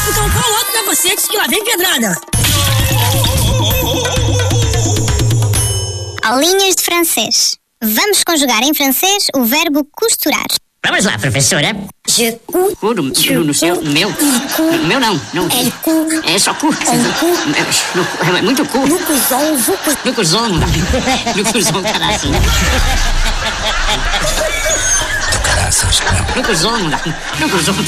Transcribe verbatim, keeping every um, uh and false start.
Então qual outro negociante que lá vem pedrada? Aulinhas de francês. Vamos conjugar em francês o verbo costurar. Vamos lá, professora. Je cou. Cu no, no, no seu, no meu. No meu não. não. El cu. É só cu. El cu. É, é muito cu. No cuzão, vucu. No cuzão não dá. No cuzão, cara, assim. Do caraças, No cuzão não dá. No cuzão.